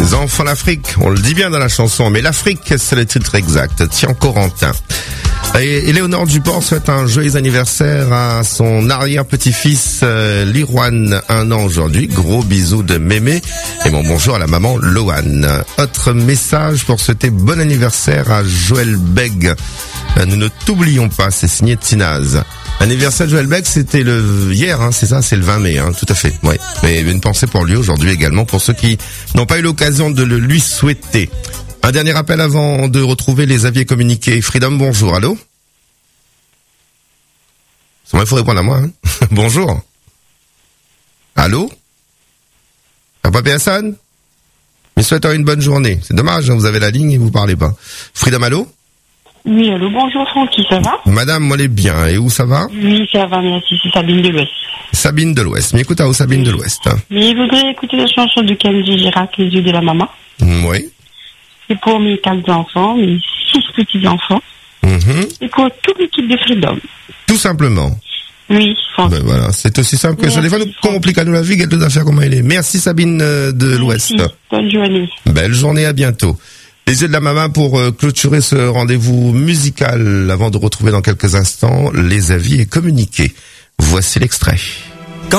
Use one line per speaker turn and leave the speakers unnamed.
Enfants d'Afrique, on le dit bien dans la chanson, mais l'Afrique, c'est le titre exact. Tiens, Corentin. Et Léonore Duport souhaite un joyeux anniversaire à son arrière-petit-fils Lirwan, 1 an aujourd'hui. Gros bisous de mémé. Et mon bonjour à la maman Loane. Autre message pour souhaiter bon anniversaire à Joël Beg. Nous ne t'oublions pas, c'est signé Tinaz. Anniversaire de Joël Beck, c'était hier, c'est ça, c'est le 20 mai, tout à fait. Ouais. Mais une pensée pour lui aujourd'hui également, pour ceux qui n'ont pas eu l'occasion de le lui souhaiter. Un dernier appel avant de retrouver les avis communiqués. Freedom, bonjour, allô? Il faut répondre à moi, Bonjour. Allô? Papa Hassan? Je souhaite une bonne journée. C'est dommage, vous avez la ligne et vous parlez pas. Freedom, allô?
Oui, allô, bonjour Francky, ça va?
Madame, moi, elle est bien. Et où ça va?
Oui, ça va, merci, c'est Sabine de l'Ouest.
Sabine de l'Ouest. Mais écoute, Sabine de l'Ouest.
Mais je voudrais écouter la chanson de Kenji Girac, Les yeux de la maman.
Oui.
C'est pour mes 4 enfants, mes 6 petits-enfants. Et pour toute l'équipe de Freedom.
Tout simplement.
Oui, Francky.
Ben voilà, c'est aussi simple que ça. Des fois, nous complique à nous la vie, qu'elle doit faire comme elle est. Merci Sabine de l'Ouest.
Bonne journée.
Belle journée, à bientôt. Les yeux de la maman pour clôturer ce rendez-vous musical avant de retrouver dans quelques instants les avis et communiqués. Voici l'extrait.